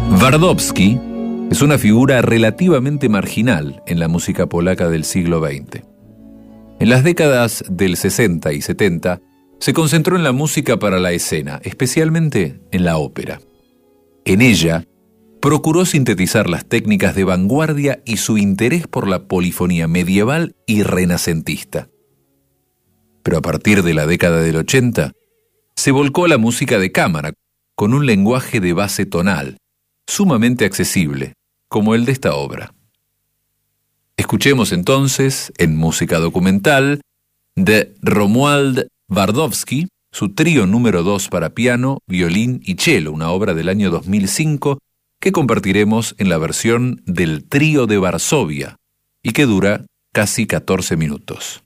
Twardowski es una figura relativamente marginal en la música polaca del siglo XX. En las décadas del 60 y 70 se concentró en la música para la escena, especialmente en la ópera. En ella, procuró sintetizar las técnicas de vanguardia y su interés por la polifonía medieval y renacentista. Pero a partir de la década del 80, se volcó a la música de cámara, con un lenguaje de base tonal, sumamente accesible, como el de esta obra. Escuchemos entonces, en música documental, de Romuald Twardowski, su trío número 2 para piano, violín y cello, una obra del año 2005 que compartiremos en la versión del Trío de Varsovia y que dura casi 14 minutos.